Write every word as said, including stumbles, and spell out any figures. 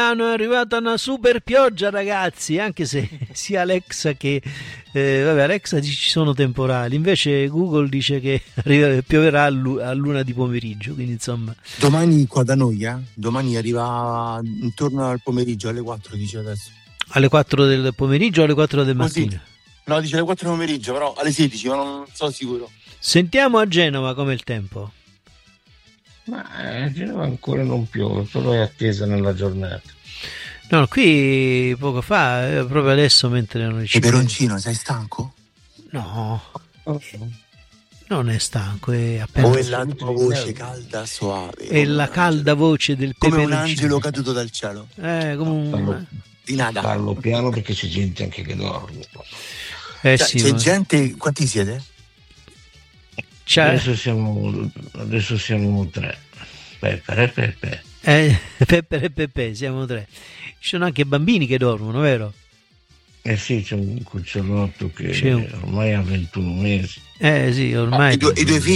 È arrivata una super pioggia, ragazzi, anche se sia Alexa che eh, vabbè, Alexa dice ci sono temporali, invece Google dice che arriva, pioverà a luna di pomeriggio, quindi insomma. Domani qua da noi, eh? Domani arriva intorno al pomeriggio, alle quattro, dice adesso. Alle quattro del pomeriggio o alle quattro del Così. mattino? No, dice alle quattro del pomeriggio, però alle sedici, ma non sono sicuro. Sentiamo a Genova com'è il tempo. Ma eh, Genova ancora non piove, però è attesa nella giornata. No, qui poco fa, eh, proprio adesso mentre non ci... Peperoncino, sei stanco? No, non è stanco, è appena... O è la tua voce calda, soave? È la calda voce del come peperoncino. un angelo caduto dal cielo. Eh, come un... Parlo, di nada. Parlo piano perché c'è gente anche che dorme. Eh, cioè, sì, c'è ma... gente, quanti siete? C'è... Adesso siamo adesso siamo tre. Peppe e Peppe. Eh, Peppe e Peppe, siamo tre. Ci sono anche bambini che dormono, vero? Eh sì, c'è un cucciolotto che C'è un... ormai ha ventuno mesi. Eh sì, ormai... Ah, i, due, i due figli